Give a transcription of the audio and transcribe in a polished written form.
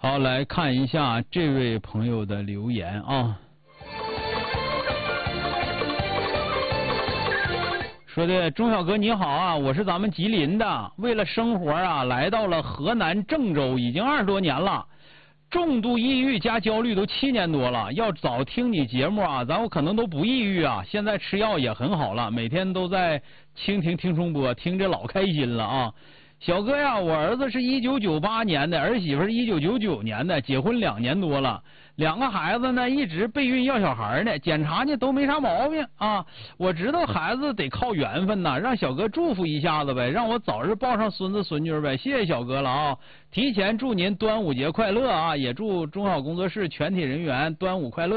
好，来看一下这位朋友的留言啊。说的钟小哥你好啊，我是咱们吉林的，为了生活啊，来到了河南郑州，已经20多年了，重度抑郁加焦虑都7年多了。要早听你节目啊，咱我可能都不抑郁啊。现在吃药也很好了，每天都在蜻蜓听重播，听着老开心了啊。小哥呀，我儿子是1998年的，儿媳妇是1999年的，结婚2年多了，2个孩子呢一直备孕要小孩呢，检查呢都没啥毛病啊。我知道孩子得靠缘分呐，让小哥祝福一下子呗，让我早日抱上孙子孙女呗，谢谢小哥了啊！提前祝您端午节快乐啊，也祝中好工作室全体人员端午快乐。